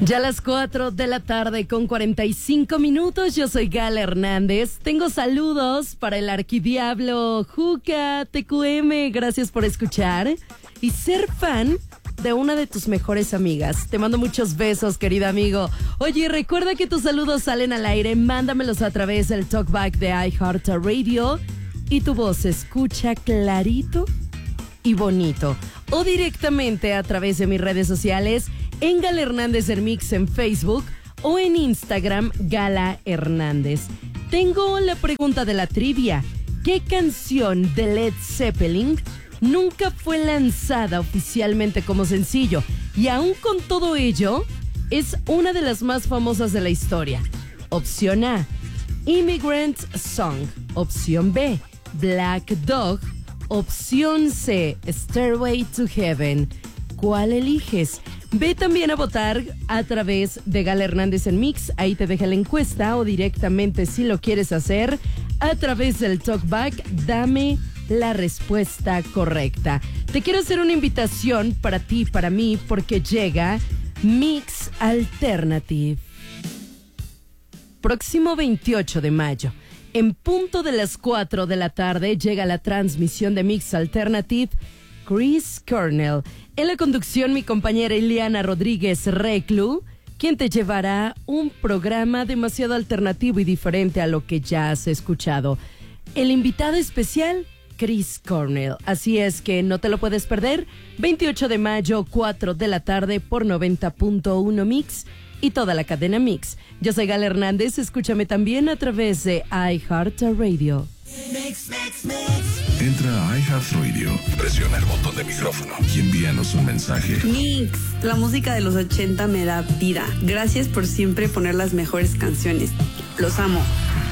Ya a las 4 de la tarde con 45 minutos, yo soy Gala Hernández. Tengo saludos para el arquidiablo Juca, TQM, gracias por escuchar y ser fan de una de tus mejores amigas. Te mando muchos besos, querido amigo. Oye, recuerda que tus saludos salen al aire, mándamelos a través del talkback de iHeartRadio y tu voz se escucha clarito y bonito. O directamente a través de mis redes sociales, en Gala Hernández Mix en Facebook o en Instagram, Gala Hernández. Tengo la pregunta de la trivia. ¿Qué canción de Led Zeppelin nunca fue lanzada oficialmente como sencillo? Y aún con todo ello, es una de las más famosas de la historia. Opción A, Immigrant Song. Opción B, Black Dog. Opción C, Stairway to Heaven. ¿Cuál eliges? Ve también a votar a través de Gala Hernández en Mix. Ahí te deja la encuesta o directamente, si lo quieres hacer, a través del talkback, dame la respuesta correcta. Te quiero hacer una invitación para ti, para mí, porque llega Mix Alternative. Próximo 28 de mayo, en punto de las 4 de la tarde, llega la transmisión de Mix Alternative. Chris Cornell. En la conducción, mi compañera Ileana Rodríguez Reclu, quien te llevará un programa demasiado alternativo y diferente a lo que ya has escuchado. El invitado especial, Chris Cornell. Así es que no te lo puedes perder. 28 de mayo, 4 de la tarde por 90.1 Mix y toda la cadena Mix. Yo soy Gala Hernández. Escúchame también a través de iHeartRadio. Entra a iHeartRadio, presiona el botón de micrófono y envíanos un mensaje. Mix, la música de los 80 me da vida. Gracias por siempre poner las mejores canciones. Los amo.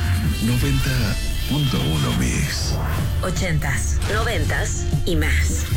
90.1 Mix. 80s, 90s y más.